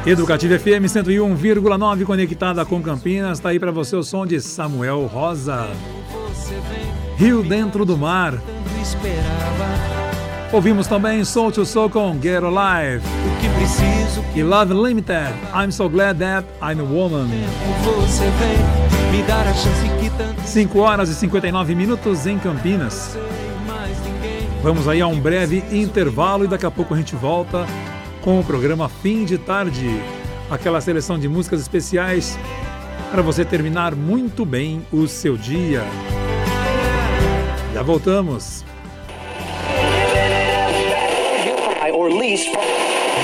Educativa FM 101,9 conectada com Campinas. Tá aí pra você o som de Samuel Rosa. Rio Dentro do Mar. Ouvimos também Soul to Soul com Get Alive. E Love Limited, I'm So Glad That I'm a Woman. 5 horas e 59 minutos em Campinas. Vamos aí a um breve intervalo e daqui a pouco a gente volta com o programa Fim de Tarde. Aquela seleção de músicas especiais para você terminar muito bem o seu dia. Já voltamos. Or lease